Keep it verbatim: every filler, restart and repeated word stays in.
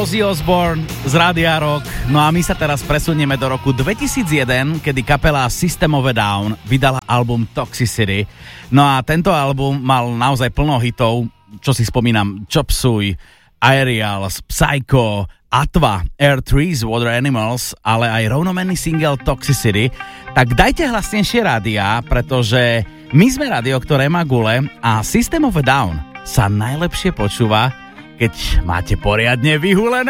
Ozzy Osbourne z Rádia Rock. No a my sa teraz presunieme do roku dvetisícjeden, kedy kapela System of a Down vydala album Toxicity. No a tento album mal naozaj plno hitov, čo si spomínam, Chop Suey, Aerials, Psycho, Atva, Air Trees, Water Animals, ale aj rovnomenný single Toxicity. Tak dajte hlasnejšie rádia, pretože my sme rádio, ktoré má gule a System of a Down sa najlepšie počúva, keď máte poriadne vyhulené